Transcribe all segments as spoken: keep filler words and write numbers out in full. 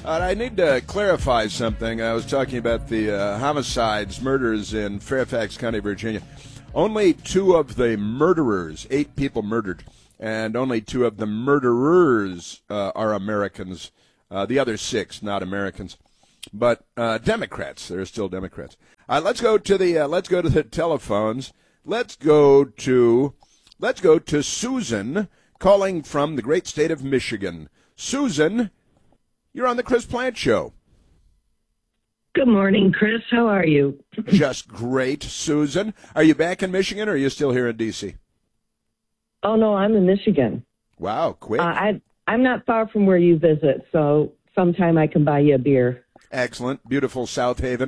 Uh, I need to clarify something. I was talking about the uh, homicides, murders in Fairfax County, Virginia. Only two of the murderers, eight people murdered, and only two of the murderers uh, are Americans. Uh, the other six, not Americans, but uh, Democrats. They're still Democrats. Uh, let's go to the uh, let's go to the telephones. Let's go to let's go to Susan calling from the great state of Michigan. Susan, you're on the Chris Plante Show. Good morning, Chris. How are you? Just great, Susan. Are you back in Michigan, or are you still here in D C? Oh, no, I'm in Michigan. Wow, quick. Uh, I, I'm not far from where you visit, so sometime I can buy you a beer. Excellent. Beautiful South Haven.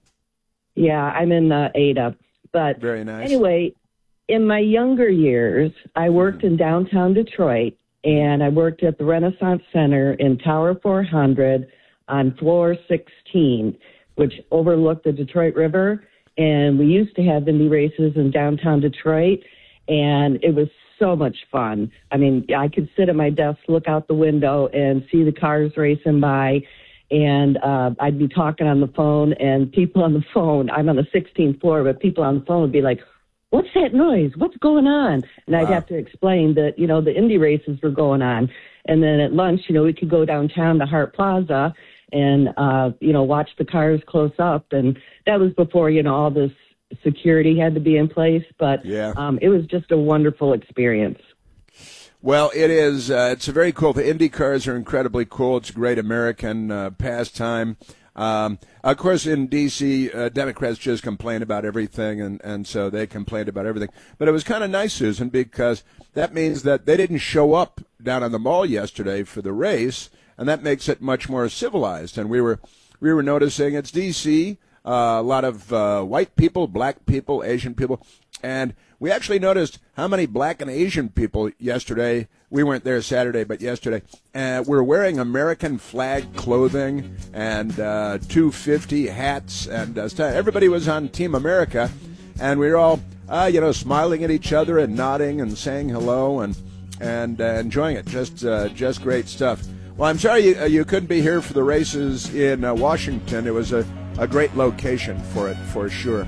Yeah, I'm in uh, Ada. But very nice. Anyway, in my younger years, I worked in downtown Detroit, and I worked at the Renaissance Center in Tower four hundred on floor sixteen, which overlooked the Detroit River. And we used to have Indy races in downtown Detroit, and it was so much fun. I mean, I could sit at my desk, look out the window, and see the cars racing by, and uh, I'd be talking on the phone, and people on the phone, I'm on the sixteenth floor, but people on the phone would be like, what's that noise? What's going on? And I'd wow. have to explain that, you know, the Indy races were going on. And then at lunch, you know, we could go downtown to Hart Plaza and, uh, you know, watch the cars close up. And that was before, you know, all this security had to be in place. But yeah. um, it was just a wonderful experience. Well, it is. Uh, it's very cool. The Indy cars are incredibly cool. It's a great American uh, pastime. Um, of course, in D C, uh, Democrats just complain about everything, and, and so they complained about everything. But it was kind of nice, Susan, because that means that they didn't show up down on the mall yesterday for the race, and that makes it much more civilized. And we were we were noticing it's D C, uh, a lot of uh, white people, black people, Asian people, and we actually noticed how many black and Asian people yesterday. We weren't there Saturday, but yesterday, uh, were wearing American flag clothing and uh, two fifty hats, and uh, everybody was on Team America, and we were all, uh, you know, smiling at each other and nodding and saying hello and and uh, enjoying it. Just uh, just great stuff. Well, I'm sorry you, uh, you couldn't be here for the races in uh, Washington. It was a, a great location for it, for sure.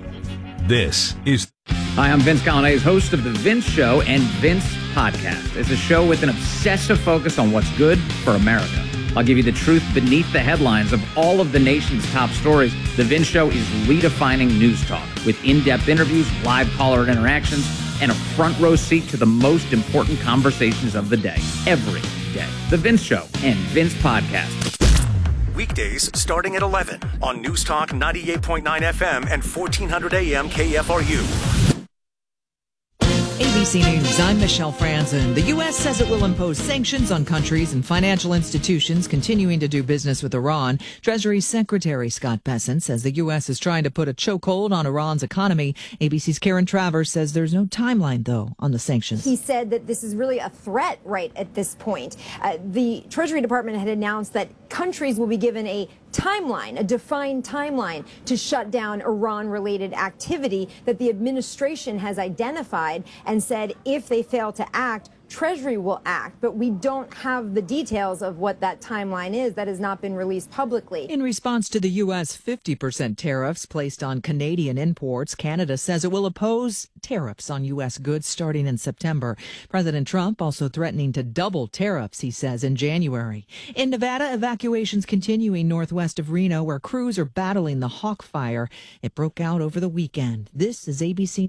This is... Hi, I'm Vince Colonnese, host of The Vince Show and Vince Podcast. It's a show with an obsessive focus on what's good for America. I'll give you the truth beneath the headlines of all of the nation's top stories. The Vince Show is redefining news talk with in-depth interviews, live caller interactions, and a front row seat to the most important conversations of the day, every day. The Vince Show and Vince Podcast. Weekdays starting at eleven on News Talk ninety-eight point nine F M and fourteen hundred A M K F R U. A B C News, I'm Michelle Franzen. The U S says it will impose sanctions on countries and financial institutions continuing to do business with Iran. Treasury Secretary Scott Bessent says the U S is trying to put a chokehold on Iran's economy. A B C's Karen Travers says there's no timeline, though, on the sanctions. He said that this is really a threat right at this point. Uh, the Treasury Department had announced that countries will be given a timeline, a defined timeline to shut down Iran-related activity that the administration has identified and said if they fail to act, Treasury will act, but we don't have the details of what that timeline is. That has not been released publicly. In response to the U S fifty percent tariffs placed on Canadian imports, Canada says it will oppose tariffs on U S goods starting in September. President Trump also threatening to double tariffs, he says, in January. In Nevada, evacuations continuing northwest of Reno, where crews are battling the Hawk Fire. It broke out over the weekend. This is A B C.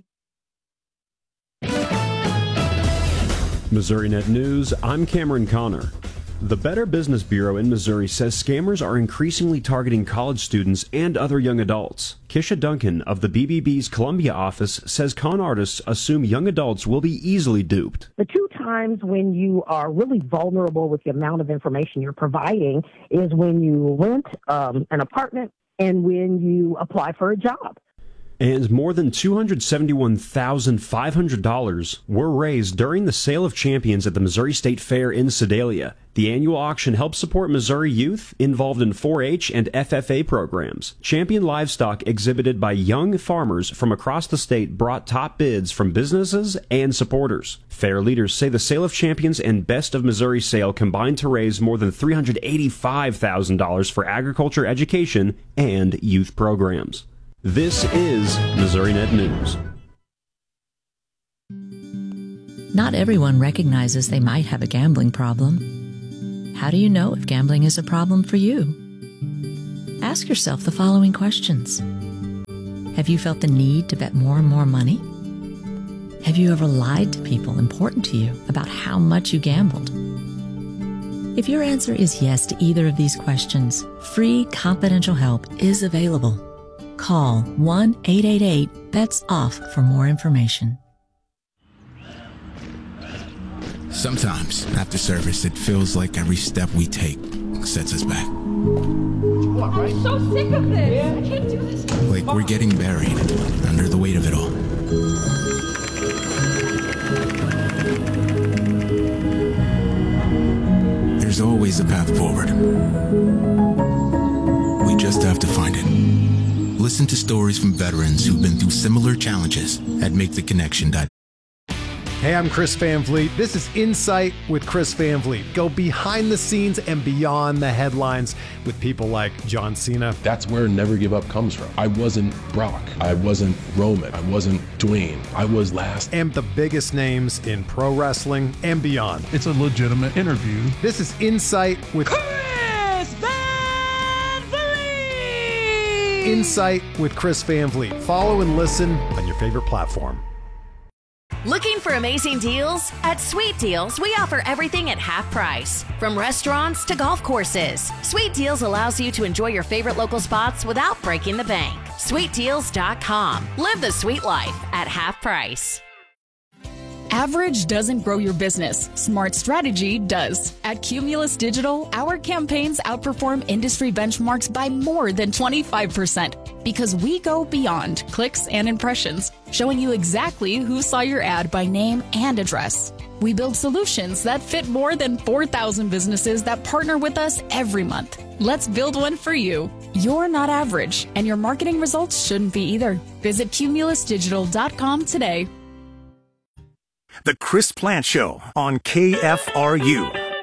MissouriNet News, I'm Cameron Connor. The Better Business Bureau in Missouri says scammers are increasingly targeting college students and other young adults. Kisha Duncan of the B B B's Columbia office says con artists assume young adults will be easily duped. The two times when you are really vulnerable with the amount of information you're providing is when you rent um, an apartment and when you apply for a job. And more than two hundred seventy-one thousand five hundred dollars were raised during the Sale of Champions at the Missouri State Fair in Sedalia. The annual auction helps support Missouri youth involved in four H and F F A programs. Champion livestock exhibited by young farmers from across the state brought top bids from businesses and supporters. Fair leaders say the Sale of Champions and Best of Missouri sale combined to raise more than three hundred eighty-five thousand dollars for agriculture education and youth programs. This is Missouri Net News. Not everyone recognizes they might have a gambling problem. How do you know if gambling is a problem for you? Ask yourself the following questions. Have you felt the need to bet more and more money? Have you ever lied to people important to you about how much you gambled? If your answer is yes to either of these questions, free confidential help is available. Call one eight eight eight, B E T S off for more information. Sometimes, after service, it feels like every step we take sets us back. I'm so sick of this. I can't do this. Like we're getting buried under the weight of it all. There's always a path forward. We just have to find it. Listen to stories from veterans who've been through similar challenges at make the connection dot com. Hey, I'm Chris Van Vliet. This is Insight with Chris Van Vliet. Go behind the scenes and beyond the headlines with people like John Cena. That's where Never Give Up comes from. I wasn't Brock. I wasn't Roman. I wasn't Dwayne. I was last. And the biggest names in pro wrestling and beyond. It's a legitimate interview. This is Insight with Chris Van Vliet. Insight with Chris Van Vliet. Follow and listen on your favorite platform. Looking for amazing deals? At Sweet Deals, we offer everything at half price. From restaurants to golf courses, Sweet Deals allows you to enjoy your favorite local spots without breaking the bank. sweet deals dot com. Live the sweet life at half price. Average doesn't grow your business. Smart strategy does. At Cumulus Digital, our campaigns outperform industry benchmarks by more than twenty-five percent because we go beyond clicks and impressions, showing you exactly who saw your ad by name and address. We build solutions that fit more than four thousand businesses that partner with us every month. Let's build one for you. You're not average, and your marketing results shouldn't be either. Visit cumulus digital dot com today. The Chris Plant Show on K F R U.